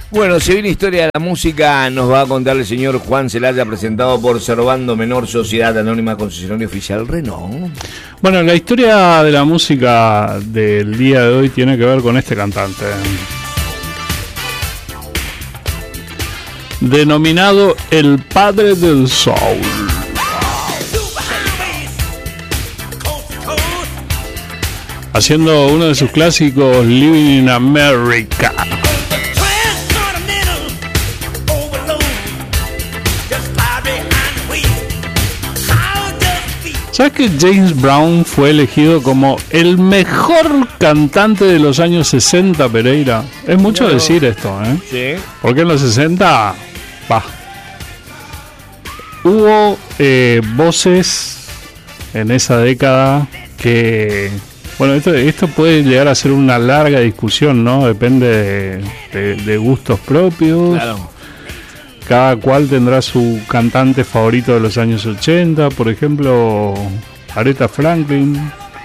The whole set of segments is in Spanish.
Bueno, se viene Historia de la Música, nos va a contar el señor Juan Celaya, presentado por Servando Menor, Sociedad Anónima Concesionario Oficial Renault. Bueno, la historia de la música del día de hoy tiene que ver con este cantante, denominado el padre del soul. Haciendo uno de sus clásicos, Living in America. ¿Sabes que James Brown fue elegido como el mejor cantante de los años 60, Pereira? Es mucho decir esto, ¿eh? Sí. Porque en los 60, hubo voces en esa década que... Bueno, esto puede llegar a ser una larga discusión, ¿no? Depende de gustos propios. Claro. Cada cual tendrá su cantante favorito de los años 80, por ejemplo, Aretha Franklin,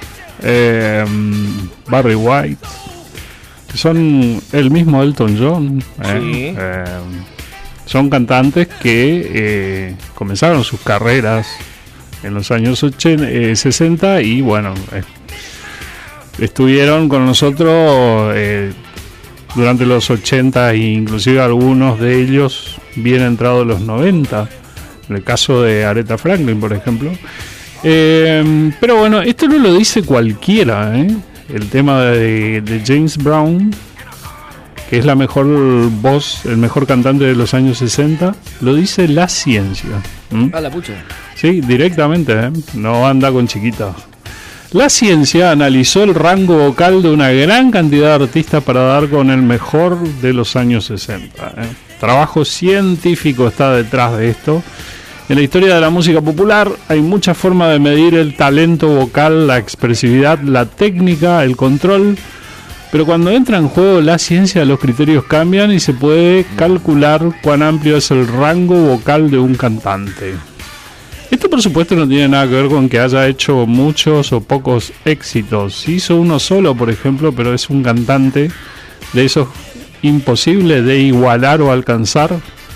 Barry White, son el mismo Elton John. Sí. Son cantantes que comenzaron sus carreras en los años 60 y bueno, estuvieron con nosotros durante los 80 e inclusive algunos de ellos bien entrados los 90, en el caso de Aretha Franklin, por ejemplo. Pero bueno, esto no lo dice cualquiera, el tema de James Brown, que es la mejor voz, el mejor cantante de los años 60, lo dice la ciencia. Ah, la pucha. Sí, directamente, no anda con chiquitas. La ciencia analizó el rango vocal de una gran cantidad de artistas para dar con el mejor de los años 60. Trabajo científico está detrás de esto. En la historia de la música popular hay muchas formas de medir el talento vocal, la expresividad, la técnica, el control. Pero cuando entra en juego la ciencia, los criterios cambian y se puede calcular cuán amplio es el rango vocal de un cantante. Esto por supuesto no tiene nada que ver con que haya hecho muchos o pocos éxitos. Hizo uno solo, por ejemplo, pero es un cantante de esos imposibles de igualar o alcanzar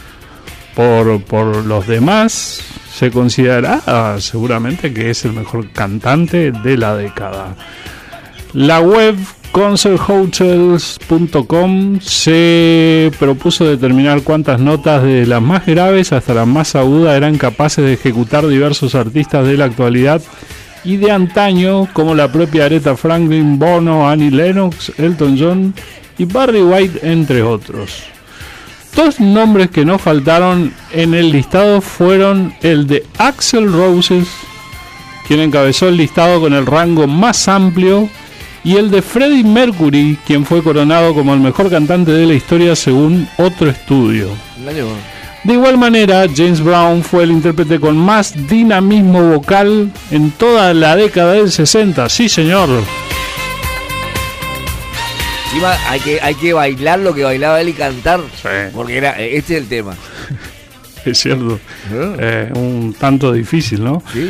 por los demás. Se considerará seguramente que es el mejor cantante de la década. La web concerthotels.com se propuso determinar cuántas notas, de las más graves hasta las más agudas, eran capaces de ejecutar diversos artistas de la actualidad y de antaño, como la propia Aretha Franklin, Bono, Annie Lennox, Elton John y Barry White, entre otros. Dos nombres que no faltaron en el listado fueron el de Axl Rose, quien encabezó el listado con el rango más amplio, y el de Freddie Mercury, quien fue coronado como el mejor cantante de la historia según otro estudio. De igual manera, James Brown fue el intérprete con más dinamismo vocal en toda la década del 60. Sí, señor. Encima hay que bailar lo que bailaba él y cantar, Sí. Porque este es el tema. Es cierto. Un tanto difícil, ¿no? Sí.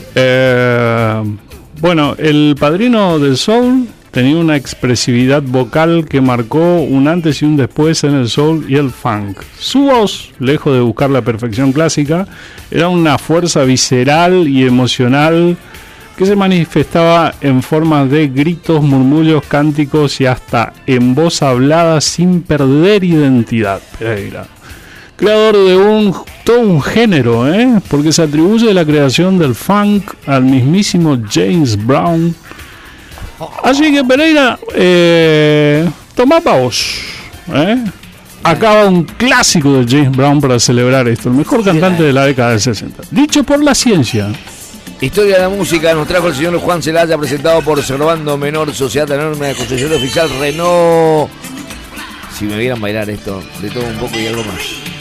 Bueno, el padrino del soul tenía una expresividad vocal que marcó un antes y un después en el soul y el funk. Su voz, lejos de buscar la perfección clásica, era una fuerza visceral y emocional que se manifestaba en formas de gritos, murmullos, cánticos y hasta en voz hablada sin perder identidad. Pereira, creador de todo un género, porque se atribuye la creación del funk al mismísimo James Brown. Así que, Pereira, toma pa' vos, acaba un clásico de James Brown para celebrar esto, el mejor cantante de la década del 60, dicho por la ciencia. Historia de la música nos trajo el señor Juan Celaya, presentado por Servando Menor, Sociedad Anónima de Concesionario Oficial Renault. Si me vieran bailar esto, de todo un poco y algo más.